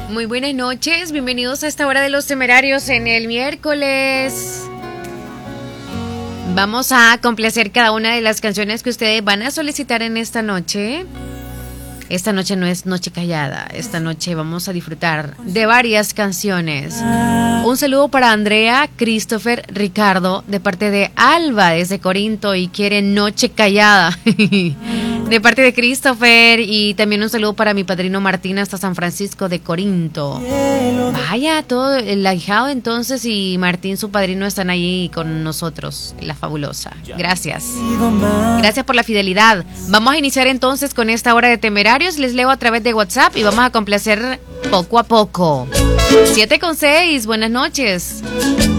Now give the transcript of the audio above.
Muy buenas noches, bienvenidos a esta hora de los temerarios en el miércoles. Vamos a complacer cada una de las canciones que ustedes van a solicitar en esta noche. Esta noche no es noche callada, esta noche vamos a disfrutar de varias canciones. Un saludo para Andrea, Christopher, Ricardo, de parte de Alba desde Corinto y quiere noche callada. De parte de Christopher, y también un saludo para mi padrino Martín hasta San Francisco de Corinto. Vaya, todo el ahijado entonces y Martín, su padrino, están ahí con nosotros, la fabulosa. Gracias. Gracias por la fidelidad. Vamos a iniciar entonces con esta hora de temerarios. Les leo a través de WhatsApp y vamos a complacer poco a poco. 7:06, buenas noches.